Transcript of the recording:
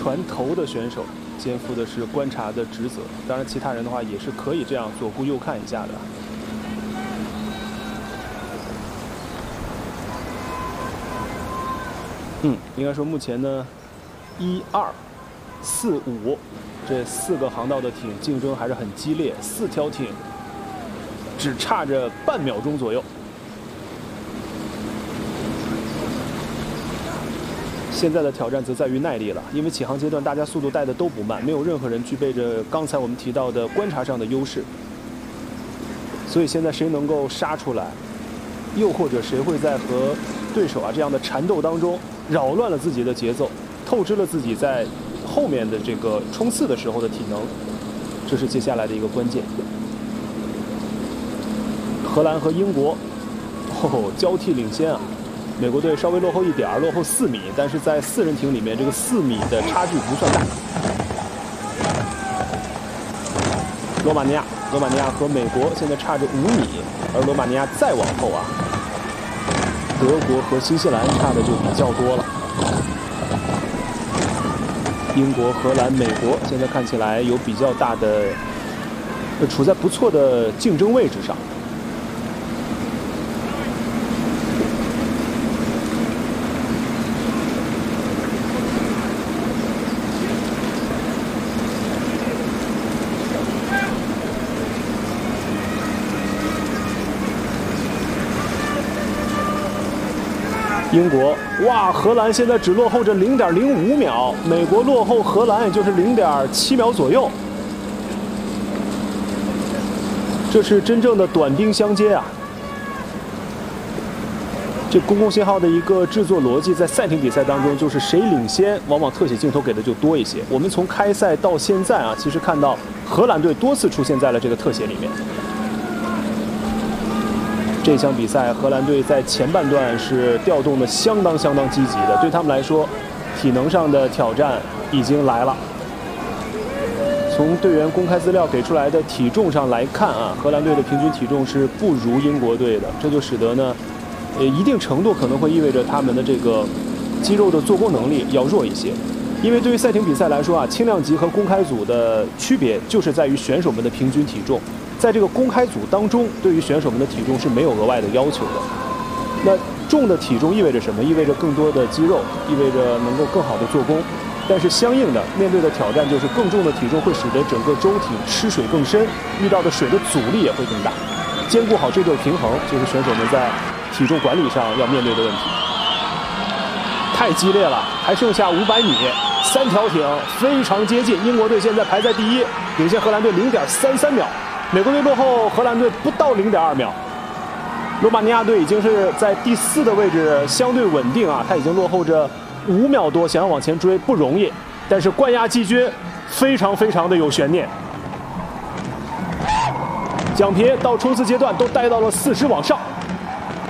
船头的选手肩负的是观察的职责，当然其他人的话也是可以这样左顾右看一下的。应该说目前呢，1、2、4、5这4个航道的艇竞争还是很激烈，4条艇只差着半秒钟左右。现在的挑战则在于耐力了，因为起航阶段大家速度带的都不慢，没有任何人具备着刚才我们提到的观察上的优势。所以现在谁能够杀出来，又或者谁会在和对手这样的缠斗当中扰乱了自己的节奏，透支了自己在后面的这个冲刺的时候的体能，这是接下来的一个关键。荷兰和英国，交替领先啊！美国队稍微落后一点儿，落后4米，但是在4人艇里面，这个4米的差距不算大。罗马尼亚和美国现在差着5米，而罗马尼亚再往后啊，德国和新西兰差的就比较多了。英国、荷兰、美国现在看起来有比较大的，处在不错的竞争位置上。英国，哇，荷兰现在只落后着0.05秒，美国落后荷兰也就是0.7秒左右。这是真正的短兵相接啊！这公共信号的一个制作逻辑，在赛艇比赛当中，就是谁领先，往往特写镜头给的就多一些。我们从开赛到现在啊，其实看到荷兰队多次出现在了这个特写里面。这场比赛，荷兰队在前半段是调动的相当积极的，对他们来说，体能上的挑战已经来了。从队员公开资料给出来的体重上来看啊，荷兰队的平均体重是不如英国队的，这就使得呢，一定程度可能会意味着他们的这个肌肉的做工能力要弱一些。因为对于赛艇比赛来说啊，轻量级和公开组的区别就是在于选手们的平均体重。在这个公开组当中，对于选手们的体重是没有额外的要求的。那重的体重意味着什么？意味着更多的肌肉，意味着能够更好的做工。但是相应的面对的挑战就是更重的体重会使得整个舟艇吃水更深，遇到的水的阻力也会更大。兼顾好这对平衡，就是选手们在体重管理上要面对的问题。太激烈了，还剩下500米，3条艇非常接近。英国队现在排在第1，领先荷兰队0.33秒。美国队落后荷兰队不到0.2秒，罗马尼亚队已经是在第4的位置，相对稳定啊，他已经落后着5秒多，想要往前追不容易。但是冠亚季军非常的有悬念，奖评到冲刺阶段都带到了40往上。